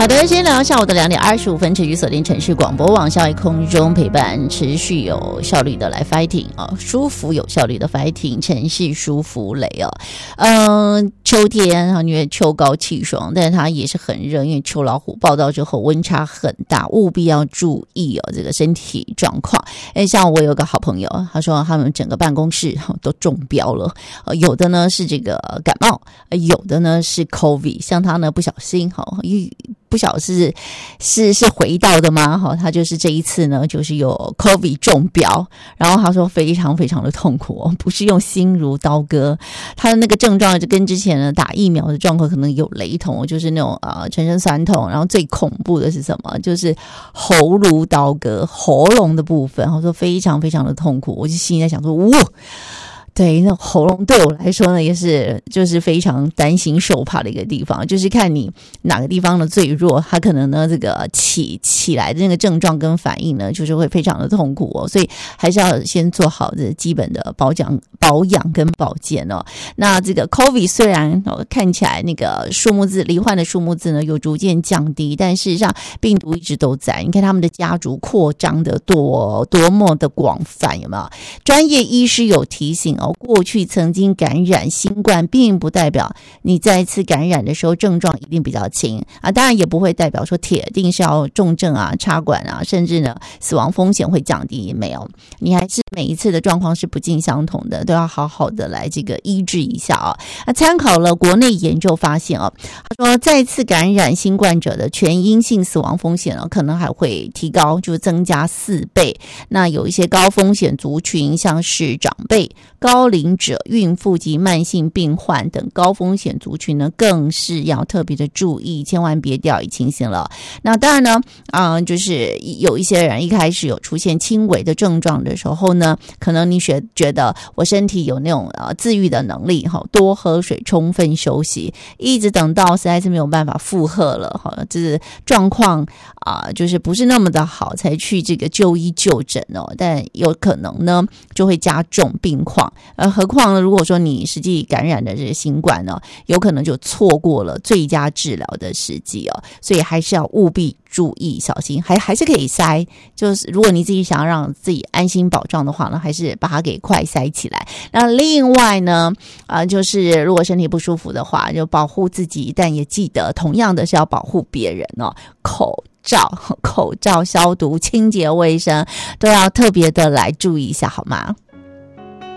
的，先聊下午的2点25分，持续锁定城市广播网，校园空中陪伴，持续有效率的来 fighting 啊，舒服有效率的 fighting， 城市舒服雷哦。秋天啊，因为秋高气爽，但是它也是很热，因为秋老虎报道之后温差很大，务必要注意哦这个身体状况。像我有个好朋友，他说他们整个办公室都中标了，有的呢是这个感冒，有的呢是 COVID， 像他呢不小心不晓得是回到的吗？他就是这一次呢，就是有 COVID 中标，然后他说非常非常的痛苦哦，不是用心如刀割，他的那个症状就跟之前呢打疫苗的状况可能有雷同，就是那种全身酸痛，然后最恐怖的是什么？就是喉如刀割，喉咙的部分，他说非常非常的痛苦，我就心里在想说，哇。对，那喉咙对我来说呢，也是就是非常担心受怕的一个地方，就是看你哪个地方的最弱，它可能呢这个起来的那个症状跟反应呢，就是会非常的痛苦哦，所以还是要先做好这基本的保养跟保健哦。那这个 COVID 虽然看起来那个数目字罹患的数目字呢有逐渐降低，但事实上病毒一直都在。你看他们的家族扩张的多么的广泛，有没有？专业医师有提醒哦。过去曾经感染新冠并不代表你再次感染的时候症状一定比较轻啊，当然也不会代表说铁定是要重症啊、插管啊，甚至呢死亡风险会降低，没有，你还是每一次的状况是不尽相同的，都要好好的来这个医治一下啊。参考了国内研究发现啊，他说再次感染新冠者的全阴性死亡风险可能还会提高，就增加4倍。那有一些高风险族群，像是长辈、高龄者、孕妇及慢性病患等高风险族群呢，更是要特别的注意，千万别掉以轻心了。那当然呢，就是有一些人一开始有出现轻微的症状的时候呢，可能你觉得我身体有那种自愈的能力，多喝水，充分休息，一直等到实在是没有办法负荷了，就是状况就是不是那么的好，才去这个就医就诊哦，但有可能呢就会加重病况。何况呢，如果说你实际感染的这个新冠呢，有可能就错过了最佳治疗的时机哦，所以还是要务必注意小心，还是可以筛，就是如果你自己想要让自己安心保障的话呢，还是把它给快筛起来。那另外呢，就是如果身体不舒服的话，就保护自己，但也记得同样的是要保护别人哦。口罩消毒、清洁卫生都要特别的来注意一下，好吗？